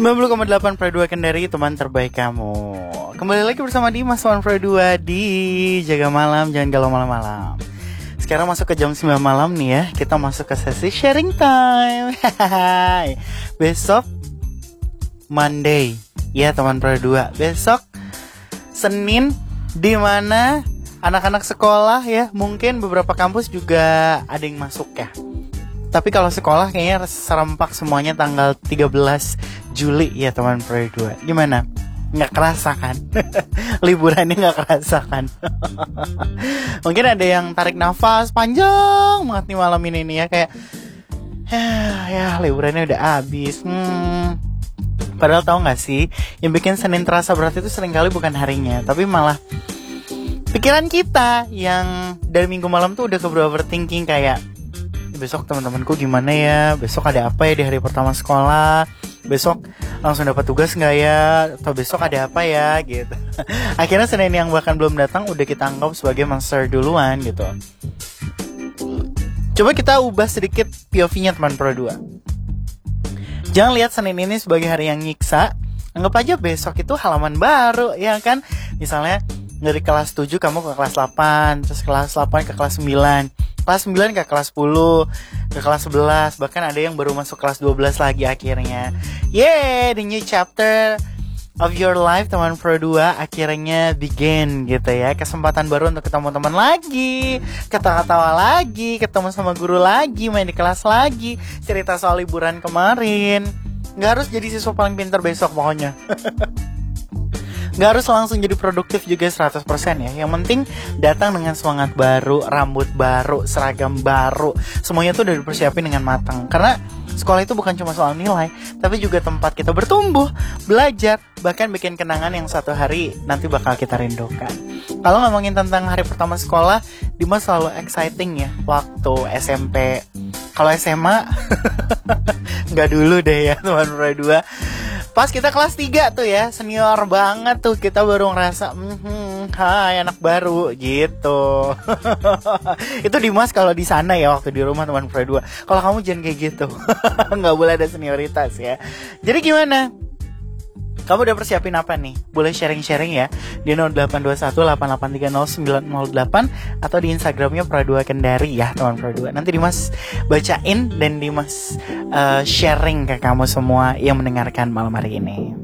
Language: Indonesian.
90,8 Pro 2 Kendari, teman terbaik kamu. Kembali lagi bersama Dimas One Pro 2 di Jaga Malam, Jangan Galau Malam-malam. Sekarang masuk ke jam 9 malam nih ya. Kita masuk ke sesi sharing time. Besok Monday, ya teman Pro 2. Besok Senin, di mana anak-anak sekolah ya, mungkin beberapa kampus juga ada yang masuk ya. Tapi kalau sekolah kayaknya serempak semuanya tanggal 13 Juli ya teman Pro 2. Gimana? Nggak kerasa kan? Liburannya nggak kerasa kan? Mungkin ada yang tarik nafas panjang banget nih malam ini nih ya. Kayak ya liburannya udah habis. Padahal tahu nggak sih, yang bikin Senin terasa berat itu seringkali bukan harinya, tapi malah pikiran kita yang dari minggu malam tuh udah keburu overthinking kayak, besok teman-temanku gimana ya, besok ada apa ya di hari pertama sekolah, besok langsung dapat tugas nggak ya, atau besok ada apa ya gitu. Akhirnya Senin yang bahkan belum datang udah kita anggap sebagai monster duluan gitu. Coba kita ubah sedikit POV-nya teman Pro 2. Jangan lihat Senin ini sebagai hari yang nyiksa, anggap aja besok itu halaman baru ya kan. Misalnya dari kelas 7 kamu ke kelas 8, terus kelas 8 ke kelas 9, kelas 9 ke kelas 10, ke kelas 11, bahkan ada yang baru masuk kelas 12 lagi akhirnya. Yeay, the new chapter of your life teman Pro 2 akhirnya begin gitu ya. Kesempatan baru untuk ketemu teman lagi, ketawa-tawa lagi, ketemu sama guru lagi, main di kelas lagi, cerita soal liburan kemarin. Gak harus jadi siswa paling pintar besok pokoknya. Gak harus langsung jadi produktif juga 100% ya. Yang penting datang dengan semangat baru, rambut baru, seragam baru. Semuanya tuh udah dipersiapin dengan matang. Karena sekolah itu bukan cuma soal nilai, tapi juga tempat kita bertumbuh, belajar, bahkan bikin kenangan yang suatu hari nanti bakal kita rindukan. Kalau ngomongin tentang hari pertama sekolah, Dimas selalu exciting ya waktu SMP. Kalau SMA nggak dulu deh ya teman Pro 2. Pas kita kelas 3 tuh ya, senior banget tuh, kita baru ngerasa hai anak baru gitu. Itu Dimas kalau di sana ya, waktu di rumah teman Pro 2. Kalau kamu jangan kayak gitu. Nggak boleh ada senioritas ya. Jadi gimana? Kamu udah persiapin apa nih? Boleh sharing-sharing ya di 082188300908 atau di Instagramnya Pro 2 Kendari ya teman Pro 2. Nanti Dimas bacain dan Dimas sharing ke kamu semua yang mendengarkan malam hari ini.